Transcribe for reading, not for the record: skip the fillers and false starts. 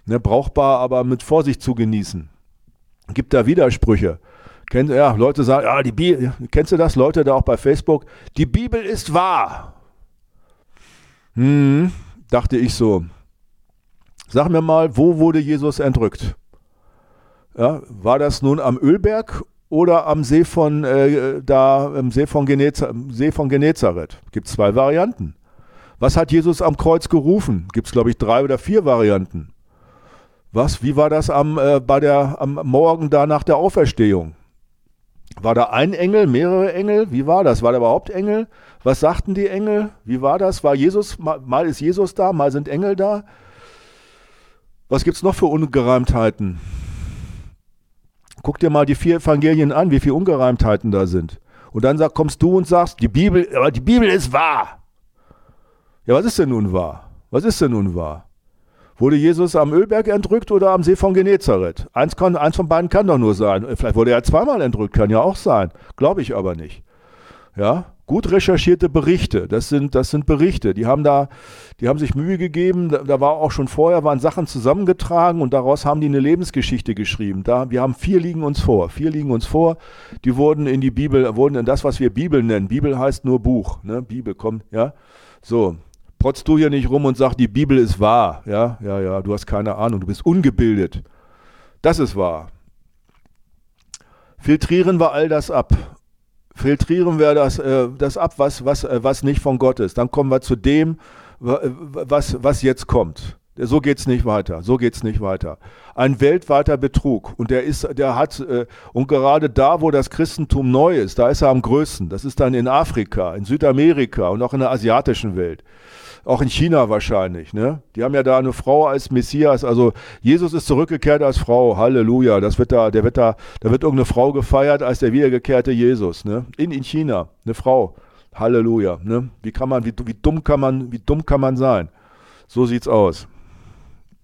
Ne, brauchbar, aber mit Vorsicht zu genießen. Gibt da Widersprüche. Leute sagen, ja, die Bibel, kennst du das? Leute da auch bei Facebook, die Bibel ist wahr. Dachte ich so. Sag mir mal, wo wurde Jesus entrückt? Ja, war das nun am Ölberg oder am See von Genezareth? Gibt 2 Varianten. Was hat Jesus am Kreuz gerufen? Gibt es, glaube ich, 3 oder 4 Varianten. Wie war das am Morgen da nach der Auferstehung? War da ein Engel, mehrere Engel? Wie war das? War da überhaupt Engel? Was sagten die Engel? Wie war das? War Jesus, mal ist Jesus da, mal sind Engel da? Was gibt es noch für Ungereimtheiten? Guck dir mal die 4 Evangelien an, wie viele Ungereimtheiten da sind. Und dann kommst du und sagst, die Bibel ist wahr. Ja, was ist denn nun wahr? Wurde Jesus am Ölberg entrückt oder am See von Genezareth? Eins von beiden kann doch nur sein. Vielleicht wurde er 2-mal entrückt, kann ja auch sein. Glaube ich aber nicht. Ja, gut recherchierte Berichte, das sind Berichte, die haben sich Mühe gegeben, da war auch schon vorher, waren Sachen zusammengetragen und daraus haben die eine Lebensgeschichte geschrieben. Wir haben 4 liegen uns vor, die wurden in die Bibel, wurden in das, was wir Bibel nennen. Bibel heißt nur Buch, ne? Bibel kommt, ja, so. Protzt du hier nicht rum und sag, die Bibel ist wahr, ja, du hast keine Ahnung, du bist ungebildet. Das ist wahr. Filtrieren wir all das ab. Filtrieren wir das ab, was nicht von Gott ist. Dann kommen wir zu dem, was jetzt kommt. So geht's nicht weiter. Ein weltweiter Betrug. Und und gerade da, wo das Christentum neu ist, da ist er am größten. Das ist dann in Afrika, in Südamerika und auch in der asiatischen Welt. Auch in China wahrscheinlich, ne? Die haben ja da eine Frau als Messias, also Jesus ist zurückgekehrt als Frau, Halleluja, da wird irgendeine Frau gefeiert als der wiedergekehrte Jesus, ne? In China, eine Frau, Halleluja, ne? Wie dumm kann man sein? So sieht's aus.